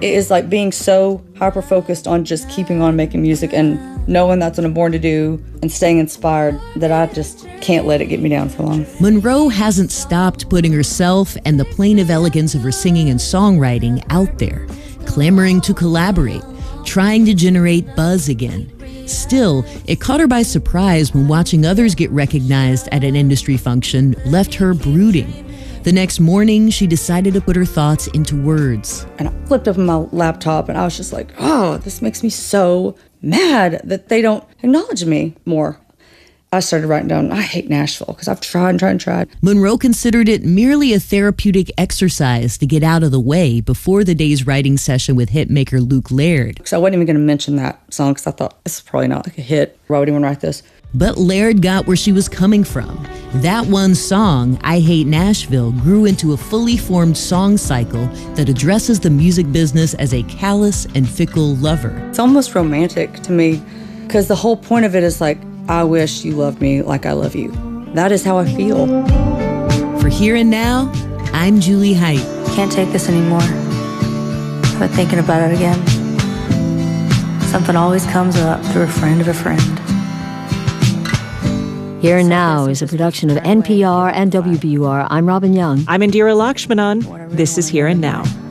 It is like being so hyper-focused on just keeping on making music and knowing that's what I'm born to do and staying inspired that I just can't let it get me down for long. Monroe hasn't stopped putting herself and the plaintive elegance of her singing and songwriting out there, clamoring to collaborate, trying to generate buzz again. Still, it caught her by surprise when watching others get recognized at an industry function left her brooding. The next morning, she decided to put her thoughts into words. And I flipped open my laptop and I was just like, oh, this makes me so mad that they don't acknowledge me more. I started writing down, I hate Nashville, because I've tried. Monroe considered it merely a therapeutic exercise to get out of the way before the day's writing session with hitmaker Luke Laird. Because I wasn't even going to mention that song because I thought, this is probably not like a hit. Why would anyone write this? But Laird got where she was coming from. That one song, I Hate Nashville, grew into a fully formed song cycle that addresses the music business as a callous and fickle lover. It's almost romantic to me because the whole point of it is like, I wish you loved me like I love you. That is how I feel. For Here and Now, I'm Julie Height. Can't take this anymore. I've been thinking about it again. Something always comes up through a friend of a friend. Here and Now is a production of NPR and WBUR. I'm Robin Young. I'm Indira Lakshmanan. This is Here and Now.